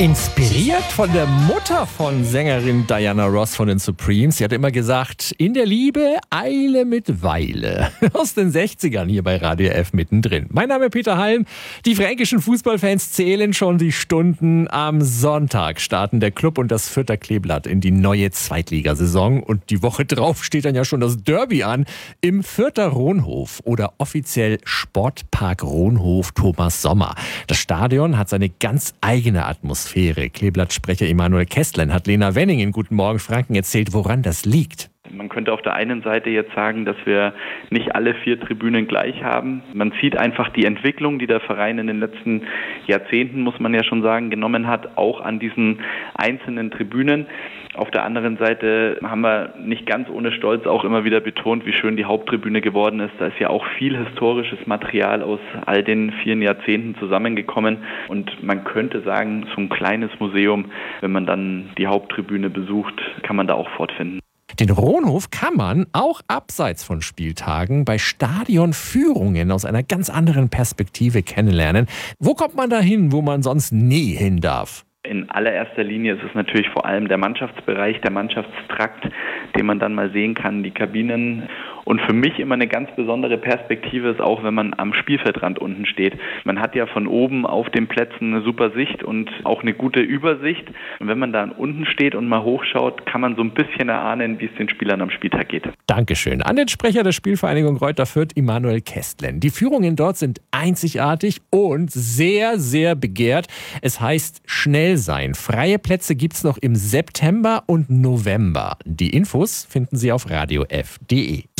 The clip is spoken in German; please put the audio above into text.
Inspiriert von der Mutter von Sängerin Diana Ross von den Supremes. Sie hat immer gesagt, in der Liebe Eile mit Weile. Aus den 60ern hier bei Radio F mittendrin. Mein Name ist Peter Halm. Die fränkischen Fußballfans zählen schon die Stunden. Am Sonntag starten der Club und das Fürther Kleeblatt in die neue Zweitligasaison. Und die Woche drauf steht dann ja schon das Derby an im Fürther Ronhof oder offiziell Sportpark Ronhof Thomas Sommer. Das Stadion hat seine ganz eigene Atmosphäre. Kleeblatt-Sprecher Emanuel Kästlein hat Lena Wenning in Guten Morgen Franken erzählt, woran das liegt. Man könnte auf der einen Seite jetzt sagen, dass wir nicht alle 4 Tribünen gleich haben. Man sieht einfach die Entwicklung, die der Verein in den letzten Jahrzehnten, muss man ja schon sagen, genommen hat, auch an diesen einzelnen Tribünen. Auf der anderen Seite haben wir nicht ganz ohne Stolz auch immer wieder betont, wie schön die Haupttribüne geworden ist. Da ist ja auch viel historisches Material aus all den 4 Jahrzehnten zusammengekommen. Und man könnte sagen, so ein kleines Museum, wenn man dann die Haupttribüne besucht, kann man da auch fortfinden. Den Ronhof kann man auch abseits von Spieltagen bei Stadionführungen aus einer ganz anderen Perspektive kennenlernen. Wo kommt man da hin, wo man sonst nie hin darf? In allererster Linie ist es natürlich vor allem der Mannschaftsbereich, der Mannschaftstrakt, den man dann mal sehen kann, die Kabinen. Und für mich immer eine ganz besondere Perspektive ist auch, wenn man am Spielfeldrand unten steht. Man hat ja von oben auf den Plätzen eine super Sicht und auch eine gute Übersicht. Und wenn man da unten steht und mal hochschaut, kann man so ein bisschen erahnen, wie es den Spielern am Spieltag geht. Dankeschön. An den Sprecher der Spielvereinigung Greuther Fürth, Emanuel Kästlein. Die Führungen dort sind einzigartig und sehr, sehr begehrt. Es heißt schnell sein. Freie Plätze gibt's noch im September und November. Die Infos finden Sie auf radiof.de.